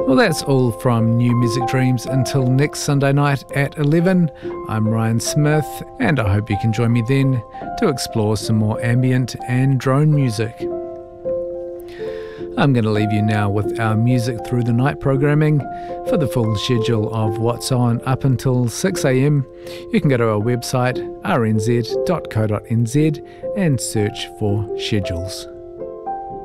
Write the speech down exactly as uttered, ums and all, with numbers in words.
Well, that's all from New Music Dreams until next Sunday night at eleven. I'm Ryan Smith, and I hope you can join me then to explore some more ambient and drone music. I'm going to leave you now with our Music Through the Night programming. For the full schedule of what's on up until six a.m, you can go to our website r n z dot co dot n z and search for schedules.